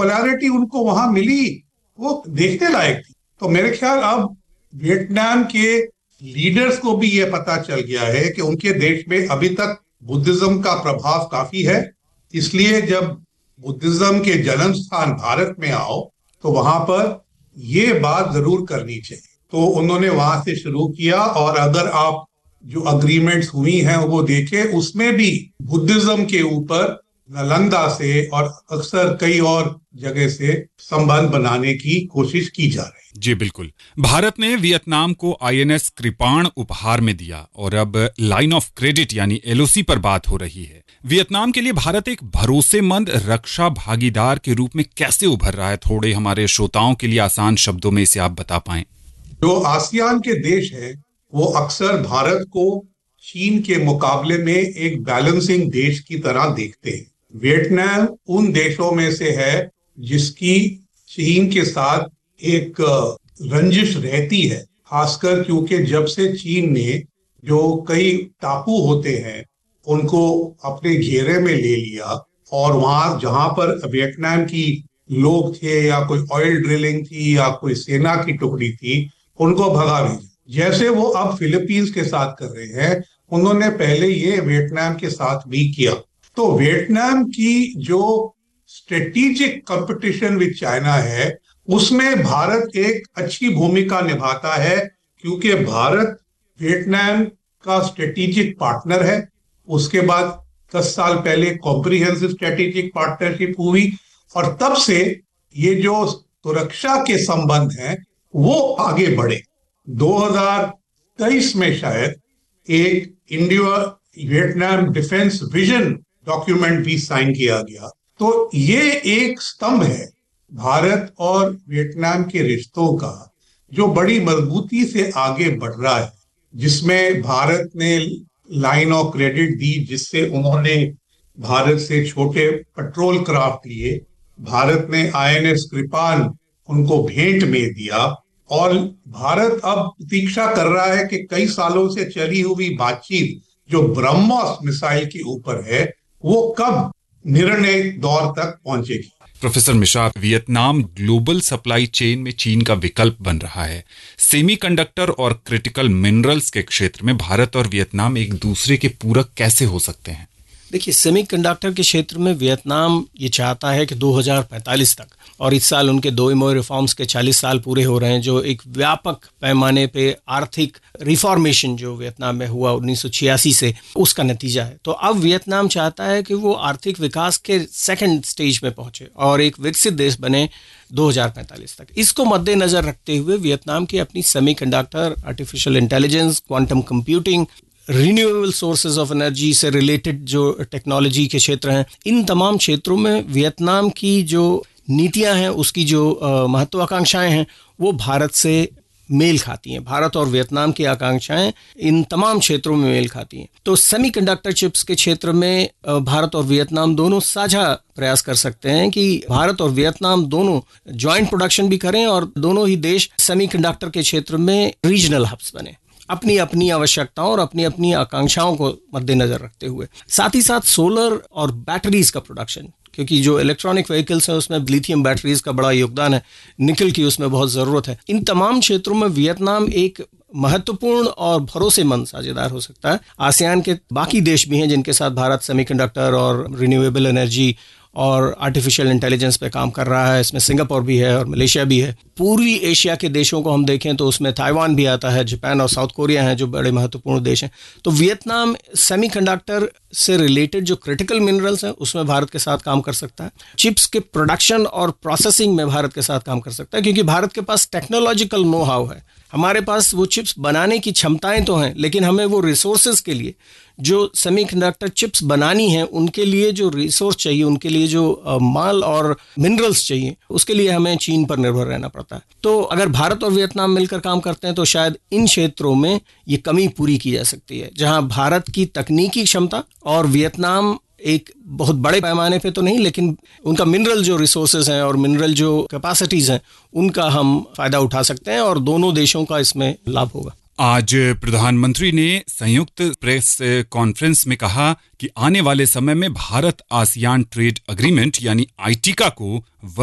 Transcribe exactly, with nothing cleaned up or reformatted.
Popularity उनको वहां मिली वो देखने लायक थी। तो मेरे ख्याल अब वियतनाम के लीडर्स को भी ये पता चल गया है कि उनके देश में अभी तक बुद्धिज्म का प्रभाव काफी है, इसलिए जब बुद्धिज्म के जन्म स्थान भारत में आओ तो वहां पर ये बात जरूर करनी चाहिए। तो उन्होंने वहां से शुरू किया, और अगर आप जो अग्रीमेंट्स हुई हैं वो देखें, उसमें भी बुद्धिज्म के ऊपर नालंदा से और अक्सर कई और जगह से संबंध बनाने की कोशिश की जा रही है। जी बिल्कुल। भारत ने वियतनाम को आईएनएस कृपाण उपहार में दिया और अब लाइन ऑफ क्रेडिट यानी एलओसी पर बात हो रही है। वियतनाम के लिए भारत एक भरोसेमंद रक्षा भागीदार के रूप में कैसे उभर रहा है? थोड़े हमारे श्रोताओं के लिए आसान शब्दों में इसे आप बता पाएं। जो आसियान के देश हैं वो अक्सर भारत को चीन के मुकाबले में एक बैलेंसिंग देश की तरह देखते हैं। वियतनाम उन देशों में से है जिसकी चीन के साथ एक रंजिश रहती है, खासकर क्योंकि जब से चीन ने जो कई टापू होते हैं उनको अपने घेरे में ले लिया, और वहां जहां पर वियतनाम की लोग थे या कोई ऑयल ड्रिलिंग थी या कोई सेना की टुकड़ी थी, उनको भगा भेजा। जैसे वो अब फिलीपींस के साथ कर रहे हैं, उन्होंने पहले ये वियतनाम के साथ भी किया। तो वियतनाम की जो स्ट्रेटेजिक कंपटीशन विद चाइना है उसमें भारत एक अच्छी भूमिका निभाता है, क्योंकि भारत वियतनाम का स्ट्रेटेजिक पार्टनर है। उसके बाद दस साल पहले कॉम्प्रिहेंसिव स्ट्रेटेजिक पार्टनरशिप हुई, और तब से ये जो सुरक्षा के संबंध हैं वो आगे बढ़े। दो हज़ार तेईस में शायद एक India Vietnam defence vision document भी साइन किया गया। तो ये एक स्तंभ है भारत और वियतनाम के रिश्तों का, जो बड़ी मजबूती से आगे बढ़ रहा है, जिसमें भारत ने लाइन ऑफ क्रेडिट दी, जिससे उन्होंने भारत से छोटे पेट्रोल क्राफ्ट लिए, भारत ने आईएनएस कृपाण उनको भेंट में दिया, और भारत अब प्रतीक्षा कर रहा है कि कई सालों से चली हुई बातचीत जो ब्रह्मोस मिसाइल के ऊपर है वो कब निर्णय दौर तक पहुंचेगी। Professor Mishra, Vietnam global supply chain में चीन का विकल्प बन रहा है। सेमीकंडक्टर और क्रिटिकल मिनरल्स के क्षेत्र में भारत और वियतनाम एक दूसरे के पूरक कैसे हो सकते हैं? देखिए, सेमीकंडक्टर के क्षेत्र में वियतनाम ये चाहता है कि दो हज़ार पैंतालीस तक, और इस साल उनके दो इमो रिफॉर्म्स के चालीस साल पूरे हो रहे हैं, जो एक व्यापक पैमाने पे आर्थिक रिफॉर्मेशन जो वियतनाम में हुआ उन्नीस सौ छियासी से, उसका नतीजा है। तो अब वियतनाम चाहता है कि वो आर्थिक विकास के सेकंड स्टेज में पहुंचे और एक विकसित देश बने दो हज़ार पैंतालीस तक। इसको मद्देनजर रखते हुए वियतनाम की अपनी semiconductor, artificial intelligence, quantum computing, renewable sources of energy से रिलेटेड जो टेक्नोलॉजी के क्षेत्र हैं, इन तमाम क्षेत्रों में वियतनाम की जो नीतियां हैं, उसकी जो महत्वाकांक्षाएं हैं, वो भारत से मेल खाती हैं। भारत और वियतनाम की आकांक्षाएं इन तमाम क्षेत्रों में मेल खाती हैं। तो सेमीकंडक्टर चिप्स के क्षेत्र में भारत और वियतनाम दोनों साझा प्रयास कर सकते हैं कि भारत और वियतनाम दोनों जॉइंट प्रोडक्शन भी करें और दोनों ही देश सेमीकंडक्टर के क्षेत्र में रीजनल हब्स बने, अपनी अपनी आवश्यकताओं और अपनी अपनी आकांक्षाओं को मद्देनजर रखते हुए। साथ ही साथ सोलर और बैटरीज का प्रोडक्शन, क्योंकि जो इलेक्ट्रॉनिक व्हीकल्स हैं उसमें लिथियम बैटरीज का बड़ा योगदान है, निकल की उसमें बहुत ज़रूरत है। इन तमाम क्षेत्रों में वियतनाम एक महत्वपूर्ण और भरोसेमंद साझेदार हो सकता है। आसियान के बाकी देश भी हैं जिनके साथ भारत सेमीकंडक्टर और रिन्यूएबल एनर्जी और आर्टिफिशियल इंटेलिजेंस पे काम कर रहा है। इसमें सिंगापुर भी है और मलेशिया भी है। पूर्वी एशिया के देशों को हम देखें तो उसमें ताइवान भी आता है, जापान और साउथ कोरिया हैं जो बड़े महत्वपूर्ण देश हैं। तो वियतनाम सेमीकंडक्टर से रिलेटेड जो क्रिटिकल मिनरल्स हैं उसमें भारत के साथ काम कर सकता है। चिप्स के प्रोडक्शन और प्रोसेसिंग में भारत के साथ काम कर सकता है, क्योंकि भारत के पास टेक्नोलॉजिकल नो हाउ है। हमारे पास वो चिप्स बनाने की क्षमताएं तो हैं, लेकिन हमें वो रिसोर्सेज के लिए, जो सेमीकंडक्टर चिप्स बनानी है उनके लिए जो रिसोर्स चाहिए, उनके लिए जो आ, माल और मिनरल्स चाहिए, उसके लिए हमें चीन पर निर्भर रहना पड़ता है। तो अगर भारत और वियतनाम मिलकर काम करते हैं तो शायद इन क्षेत्रों में ये कमी पूरी की जा सकती है, जहां भारत की तकनीकी क्षमता और वियतनाम एक बहुत बड़े पैमाने पे तो नहीं, लेकिन उनका मिनरल जो रिसोर्सेज हैं और मिनरल जो कैपेसिटीज हैं उनका हम फायदा उठा सकते हैं और दोनों देशों का इसमें लाभ होगा। आज प्रधानमंत्री ने संयुक्त प्रेस कॉन्फ्रेंस में कहा कि आने वाले समय में भारत आसियान ट्रेड एग्रीमेंट यानी आईटीका को